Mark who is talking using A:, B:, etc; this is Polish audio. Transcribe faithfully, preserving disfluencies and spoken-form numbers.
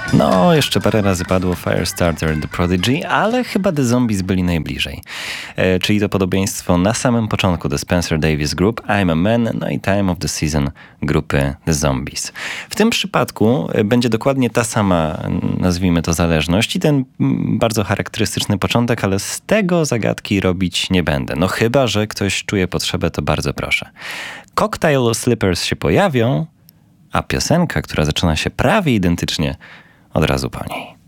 A: No, jeszcze parę razy padło Firestarter, The Prodigy, ale chyba The Zombies byli najbliżej. E, czyli to podobieństwo na samym początku The Spencer Davis Group, I'm a Man, no i Time of the Season grupy The Zombies. W tym przypadku będzie dokładnie ta sama, nazwijmy to, zależność i ten bardzo charakterystyczny początek, ale z tego zagadki robić nie będę. No chyba że ktoś czuje potrzebę, to bardzo proszę. Cocktail Slippers się pojawią, a piosenka, która zaczyna się prawie identycznie, od razu po niej.